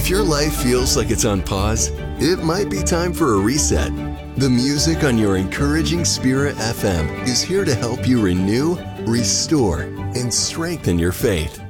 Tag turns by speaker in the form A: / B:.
A: If your life feels like it's on pause, it might be time for a reset. The music on your Encouraging Spirit FM is here to help you renew, restore, and strengthen your faith.